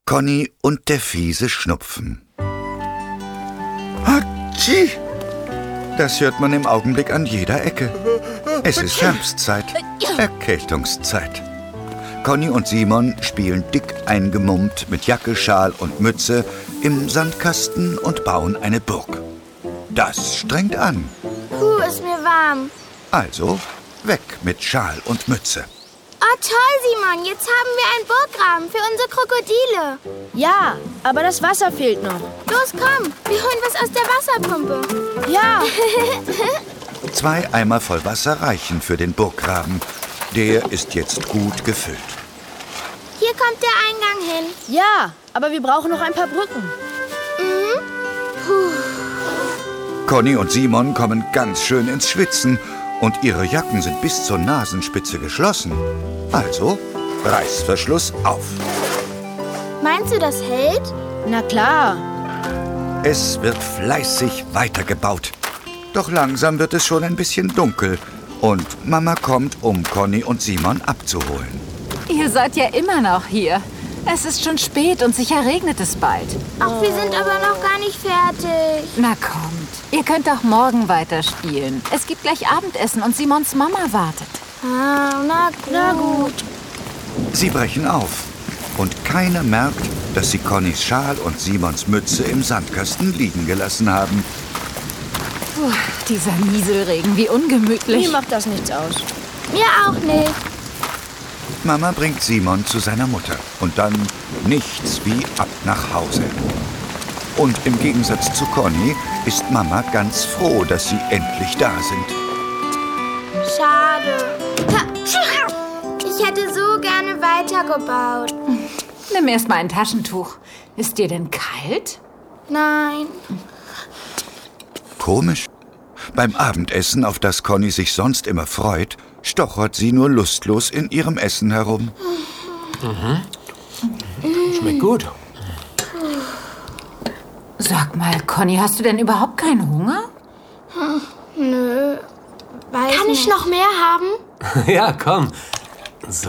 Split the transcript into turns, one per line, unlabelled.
Conny und der fiese Schnupfen. Hatschi! Das hört man im Augenblick an jeder Ecke. Es ist Herbstzeit, Erkältungszeit. Conny und Simon spielen dick eingemummt mit Jacke, Schal und Mütze im Sandkasten und bauen eine Burg. Das strengt an.
Ist mir warm.
Also weg mit Schal und Mütze.
Oh, toll, Simon. Jetzt haben wir einen Burggraben für unsere Krokodile.
Ja, aber das Wasser fehlt noch.
Los, komm. Wir holen was aus der Wasserpumpe.
Ja.
2 Eimer voll Wasser reichen für den Burggraben. Der ist jetzt gut gefüllt.
Hier kommt der Eingang hin.
Ja, aber wir brauchen noch ein paar Brücken.
Conny und Simon kommen ganz schön ins Schwitzen und ihre Jacken sind bis zur Nasenspitze geschlossen. Also Reißverschluss auf.
Meinst du, das hält?
Na klar.
Es wird fleißig weitergebaut. Doch langsam wird es schon ein bisschen dunkel und Mama kommt, um Conny und Simon abzuholen.
Ihr seid ja immer noch hier. Es ist schon spät und sicher regnet es bald.
Ach, wir sind aber noch gar nicht fertig.
Na kommt, ihr könnt auch morgen weiterspielen. Es gibt gleich Abendessen und Simons Mama wartet.
Ah, na gut.
Sie brechen auf und keiner merkt, dass sie Connys Schal und Simons Mütze im Sandkasten liegen gelassen haben.
Puh, dieser Nieselregen, wie ungemütlich.
Mir macht das nichts aus.
Mir auch nicht.
Mama bringt Simon zu seiner Mutter und dann nichts wie ab nach Hause. Und im Gegensatz zu Conny ist Mama ganz froh, dass sie endlich da sind.
Schade. Ich hätte so gerne weitergebaut.
Nimm erst mal ein Taschentuch. Ist dir denn kalt?
Nein.
Komisch. Beim Abendessen, auf das Conny sich sonst immer freut, stochert sie nur lustlos in ihrem Essen herum.
Schmeckt gut.
Sag mal, Conny, hast du denn überhaupt keinen Hunger?
Nö.
Kann ich noch mehr haben?
Ja, komm. So.